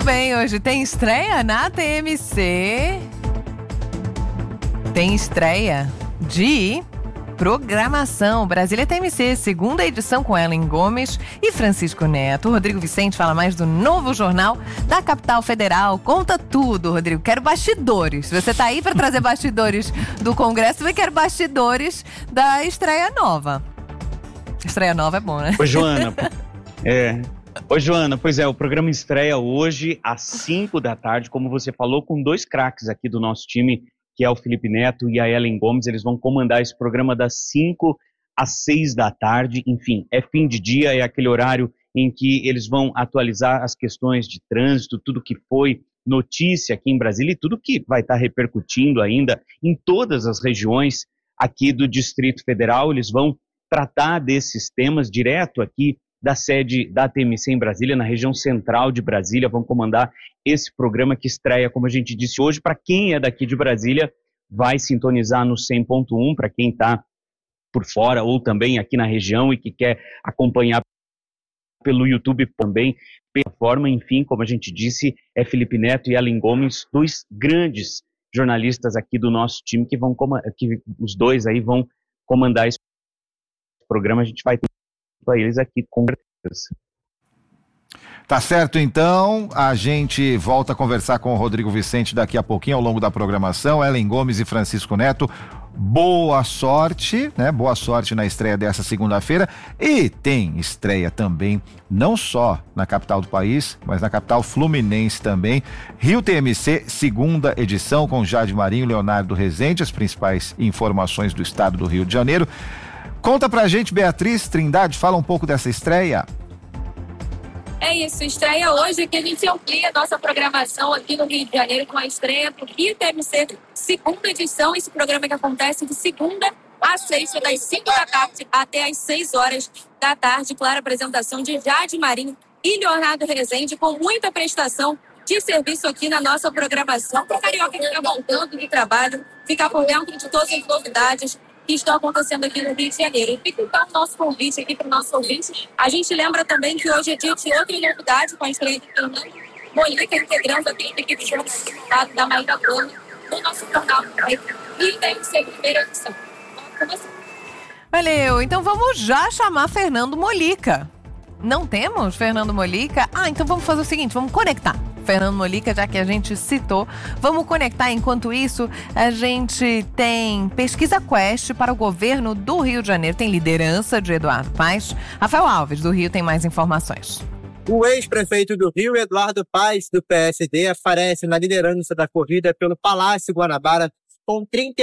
bem, hoje tem estreia na TMC. Tem estreia de programação. Brasília TMC, segunda edição com Ellen Gomes e Francisco Neto. O Rodrigo Vicente fala mais do novo jornal da Capital Federal. Conta tudo, Rodrigo. Quero bastidores. Você tá aí para trazer bastidores do Congresso, também quero bastidores da estreia nova. Estreia nova é bom, né? Oi, Joana, pois é, o programa estreia hoje às 5 da tarde, como você falou, com dois craques aqui do nosso time, que é o Felipe Neto e a Ellen Gomes. Eles vão comandar esse programa das 5 às 6 da tarde. Enfim, é fim de dia, é aquele horário em que eles vão atualizar as questões de trânsito, tudo que foi notícia aqui em Brasília e tudo que vai estar repercutindo ainda em todas as regiões aqui do Distrito Federal. Eles vão tratar desses temas direto aqui da sede da TMC em Brasília, na região central de Brasília. Vão comandar esse programa que estreia, como a gente disse hoje. Para quem é daqui de Brasília, vai sintonizar no 100.1, para quem está por fora ou também aqui na região e que quer acompanhar pelo YouTube também, pela forma. Enfim, como a gente disse, é Felipe Neto e Ellen Gomes, dois grandes jornalistas aqui do nosso time que os dois aí vão comandar esse programa. A gente vai ter para eles aqui com certeza. Tá certo, então, a gente volta a conversar com o Rodrigo Vicente daqui a pouquinho ao longo da programação. Ellen Gomes e Francisco Neto, boa sorte, né? Boa sorte na estreia dessa segunda-feira. E tem estreia também, não só na capital do país, mas na capital fluminense também. Rio TMC, segunda edição, com Jade Marinho e Leonardo Rezende, as principais informações do estado do Rio de Janeiro. Conta pra gente, Beatriz Trindade, fala um pouco dessa estreia. É isso, estreia hoje que a gente amplia a nossa programação aqui no Rio de Janeiro com a estreia do Rio TMC, segunda edição. Esse programa que acontece de segunda a sexta, das 5 da tarde até as 6 horas da tarde. Clara apresentação de Jade Marinho e Leonardo Rezende, com muita prestação de serviço aqui na nossa programação. Para o carioca que está voltando de trabalho, ficar por dentro de todas as novidades que estão acontecendo aqui no Rio de Janeiro. E fica então o nosso convite aqui para o nosso ouvinte. A gente lembra também que hoje é dia de outra novidade com a estreia de Fernando Molina, integrando aqui a equipe de jornalismo da Maíra Gomes, no nosso canal e deve ser a primeira edição. Valeu, então vamos já chamar Fernando Molica. Não temos Fernando Molica? Então vamos fazer o seguinte, vamos conectar Fernando Molica, já que a gente citou. Vamos conectar. Enquanto isso, a gente tem pesquisa Quest para o governo do Rio de Janeiro. Tem liderança de Eduardo Paes. Rafael Alves, do Rio, tem mais informações. O ex-prefeito do Rio, Eduardo Paes, do PSD, aparece na liderança da corrida pelo Palácio Guanabara com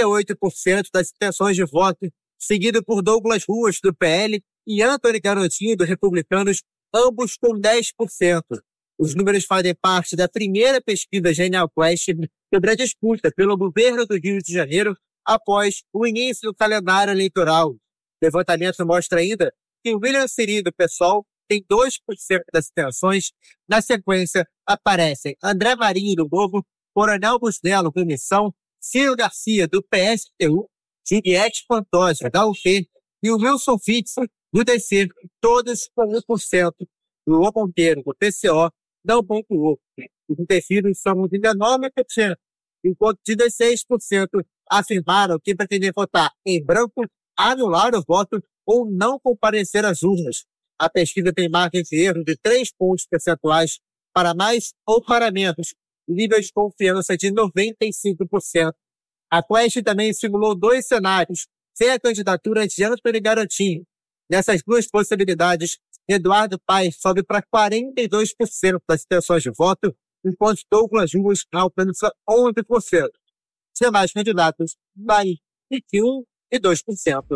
38% das intenções de voto, seguido por Douglas Ruas, do PL, e Antony Garotinho, do Republicanos, ambos com 10%. Os números fazem parte da primeira pesquisa Genial Quest sobre a disputa pelo governo do Rio de Janeiro após o início do calendário eleitoral. O levantamento mostra ainda que William Siri, do PSOL, tem 2% das intenções. Na sequência, aparecem André Marinho, do Novo, Coronel Busnello, do Missão, Ciro Garcia, do PSTU, Juliette Pantoja, da UP, e o Wilson Fitz, do DC, todos com 1%. O Lua Monteiro, do PCO, não pontuou. Os indecisos são 19%, enquanto 16% afirmaram que pretendem votar em branco, anular o voto ou não comparecer às urnas. A pesquisa tem margem de erro de 3 pontos percentuais para mais ou para menos, nível de confiança de 95%. A Quest também simulou 2 cenários, sem a candidatura de Antony Garotinho. Nessas duas possibilidades, Eduardo Paes sobe para 42% das intenções de voto, enquanto Douglas Ruas alcança 11%. Os demais candidatos variam entre 1% e 2%.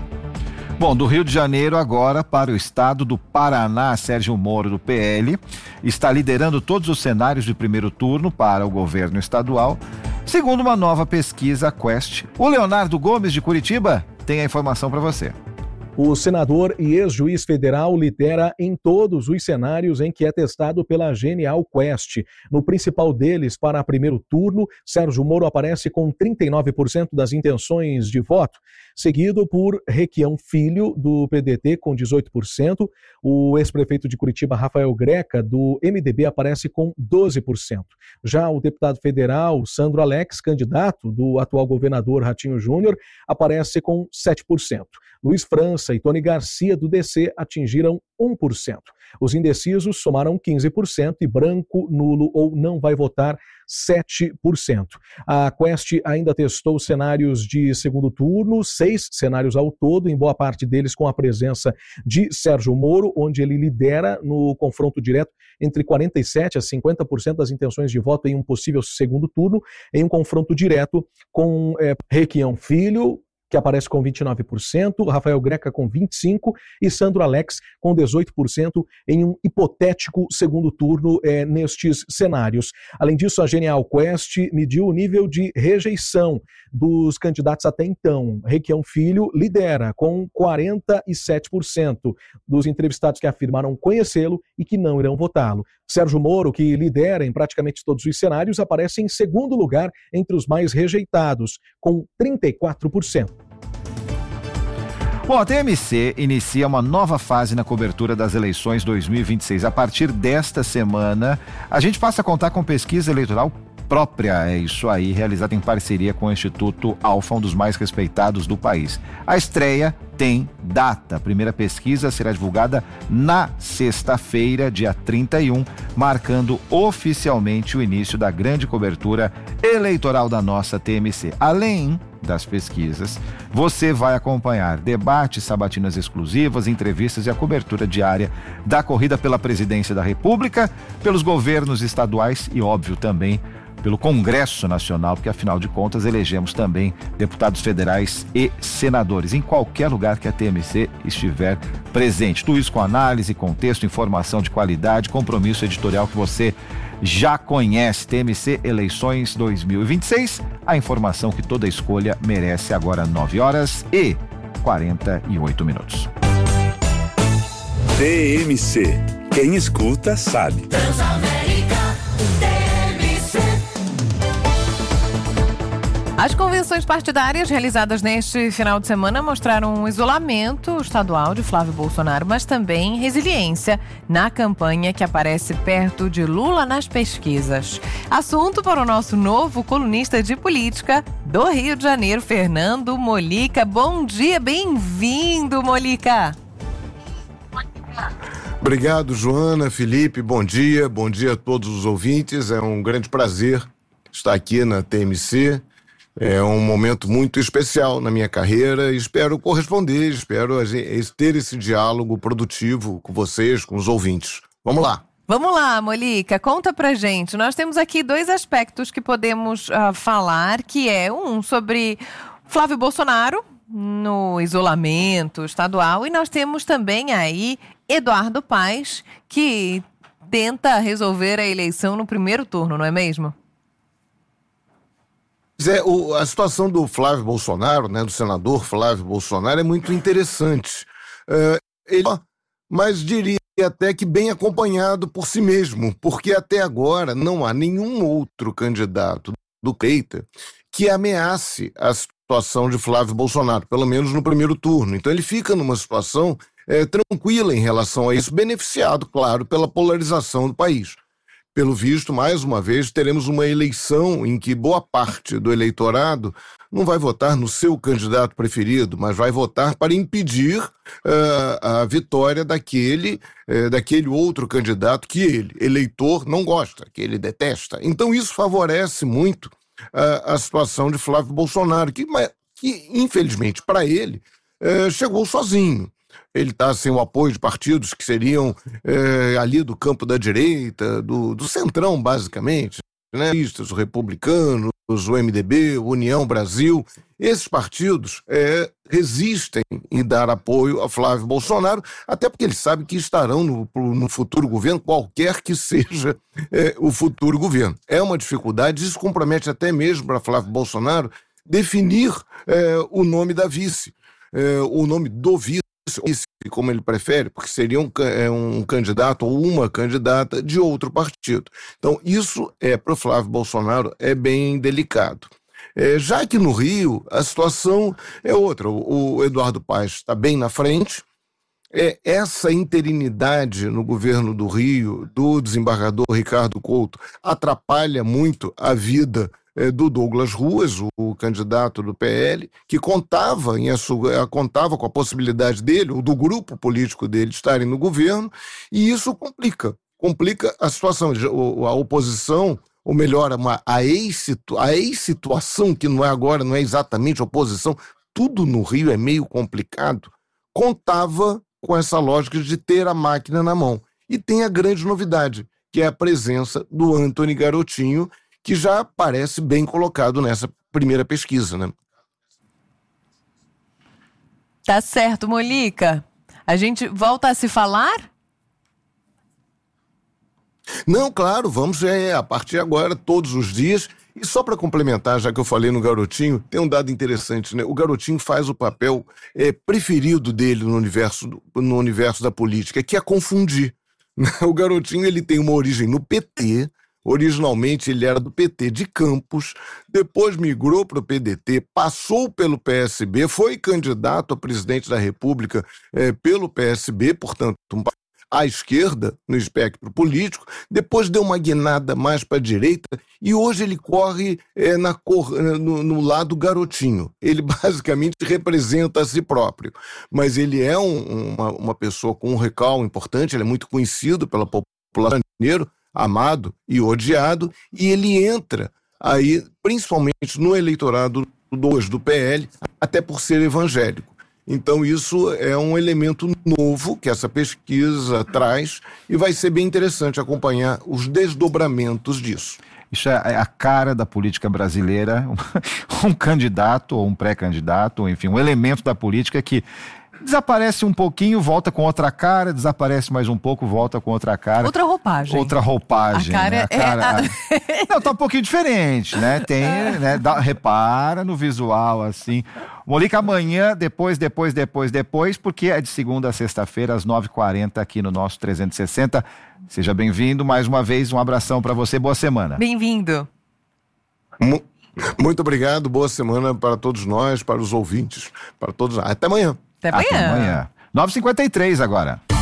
Bom, do Rio de Janeiro agora para o estado do Paraná, Sérgio Moro, do PL, está liderando todos os cenários de primeiro turno para o governo estadual, segundo uma nova pesquisa Quest. O Leonardo Gomes, de Curitiba, tem a informação para você. O senador e ex-juiz federal lidera em todos os cenários em que é testado pela Genial Quest. No principal deles, para primeiro turno, Sérgio Moro aparece com 39% das intenções de voto. seguido por Requião Filho, do PDT, com 18%. O ex-prefeito de Curitiba, Rafael Greca, do MDB, aparece com 12%. Já o deputado federal, Sandro Alex, candidato do atual governador Ratinho Júnior, aparece com 7%. Luiz França e Tony Garcia, do DC, atingiram 1%. Os indecisos somaram 15% e branco, nulo ou não vai votar 7%. A Quest ainda testou cenários de segundo turno, 6 cenários ao todo, em boa parte deles com a presença de Sérgio Moro, onde ele lidera no confronto direto entre 47% a 50% das intenções de voto em um possível segundo turno, em um confronto direto com Requião Filho, que aparece com 29%, Rafael Greca com 25% e Sandro Alex com 18% em um hipotético segundo turno nestes cenários. Além disso, a Genial Quest mediu o nível de rejeição dos candidatos até então. Requião Filho lidera com 47% dos entrevistados que afirmaram conhecê-lo e que não irão votá-lo. Sérgio Moro, que lidera em praticamente todos os cenários, aparece em segundo lugar entre os mais rejeitados, com 34%. Bom, a TMC inicia uma nova fase na cobertura das eleições 2026. A partir desta semana, a gente passa a contar com pesquisa eleitoral própria, é isso aí, realizada em parceria com o Instituto Alfa, um dos mais respeitados do país. A estreia tem data. A primeira pesquisa será divulgada na sexta-feira, dia 31, marcando oficialmente o início da grande cobertura eleitoral da nossa TMC. Além das pesquisas, você vai acompanhar debates, sabatinas exclusivas, entrevistas e a cobertura diária da corrida pela presidência da República, pelos governos estaduais e, óbvio, também pelo Congresso Nacional, porque afinal de contas elegemos também deputados federais e senadores em qualquer lugar que a TMC estiver presente. Tudo isso com análise, contexto, informação de qualidade, compromisso editorial que você já conhece. TMC Eleições 2026, a informação que toda escolha merece. Agora 9h48. TMC, quem escuta sabe. As convenções partidárias realizadas neste final de semana mostraram um isolamento estadual de Flávio Bolsonaro, mas também resiliência na campanha que aparece perto de Lula nas pesquisas. Assunto para o nosso novo colunista de política do Rio de Janeiro, Fernando Molica. Bom dia, bem-vindo, Molica. Obrigado, Joana, Felipe, bom dia a todos os ouvintes. É um grande prazer estar aqui na TMC. É um momento muito especial na minha carreira e espero corresponder, espero ter esse diálogo produtivo com vocês, com os ouvintes. Vamos lá. Vamos lá, Molica, conta pra gente. Nós temos aqui 2 aspectos que podemos falar, que é um sobre Flávio Bolsonaro no isolamento estadual e nós temos também aí Eduardo Paes, que tenta resolver a eleição no primeiro turno, não é mesmo? A situação do Flávio Bolsonaro, né, do senador Flávio Bolsonaro, é muito interessante. Mas diria até que bem acompanhado por si mesmo, porque até agora não há nenhum outro candidato do Keita que ameace a situação de Flávio Bolsonaro, pelo menos no primeiro turno. Então ele fica numa situação tranquila em relação a isso, beneficiado, claro, pela polarização do país. Pelo visto, mais uma vez, teremos uma eleição em que boa parte do eleitorado não vai votar no seu candidato preferido, mas vai votar para impedir a vitória daquele outro candidato que ele, eleitor, não gosta, que ele detesta. Então isso favorece muito a situação de Flávio Bolsonaro, que infelizmente, para ele, chegou sozinho. Ele está sem o apoio de partidos que seriam ali do campo da direita, do centrão, basicamente, né? Os republicanos, o MDB, o União Brasil. Esses partidos resistem em dar apoio a Flávio Bolsonaro, até porque eles sabem que estarão no futuro governo, qualquer que seja o futuro governo. É uma dificuldade, isso compromete até mesmo para Flávio Bolsonaro definir o nome da vice, o nome do vice, como ele prefere, porque seria um candidato ou uma candidata de outro partido. Então, isso para o Flávio Bolsonaro é bem delicado. Já que no Rio a situação é outra. O Eduardo Paes está bem na frente. Essa interinidade no governo do Rio, do desembargador Ricardo Couto, atrapalha muito a vida do Douglas Ruas, o candidato do PL, que contava com a possibilidade dele, ou do grupo político dele, estarem no governo, e isso complica a situação. A oposição, ou melhor, a ex-situação, que não é exatamente oposição, tudo no Rio é meio complicado, contava com essa lógica de ter a máquina na mão. E tem a grande novidade, que é a presença do Antony Garotinho, que já parece bem colocado nessa primeira pesquisa, né? Tá certo, Molica. A gente volta a se falar? Não, claro, vamos a partir de agora, todos os dias. E só para complementar, já que eu falei no Garotinho, tem um dado interessante, né? O Garotinho faz o papel preferido dele no universo da política, que é confundir. O Garotinho, ele tem uma origem no PT. Originalmente ele era do PT de Campos, depois migrou para o PDT, passou pelo PSB, foi candidato a presidente da República pelo PSB, portanto, à esquerda no espectro político, depois deu uma guinada mais para a direita e hoje ele corre no lado garotinho. Ele basicamente representa a si próprio, mas ele é uma pessoa com um recall importante, ele é muito conhecido pela população mineira, amado e odiado, e ele entra aí principalmente no eleitorado do PL, até por ser evangélico. Então isso é um elemento novo que essa pesquisa traz e vai ser bem interessante acompanhar os desdobramentos disso. Isso é a cara da política brasileira, um candidato ou um pré-candidato, enfim, um elemento da política que desaparece um pouquinho, volta com outra cara, desaparece mais um pouco, volta com outra cara. Outra roupagem. Outra roupagem. A cara, né? Não, tá um pouquinho diferente, né? Tem, né? Repara no visual, assim. Molica, amanhã, depois, porque é de segunda a sexta-feira, às 9h40, aqui no nosso 360. Seja bem-vindo, mais uma vez, um abração para você, boa semana. Bem-vindo. Muito obrigado, boa semana para todos nós, para os ouvintes, para todos. Até amanhã. Até amanhã. Até amanhã. 9h53 agora.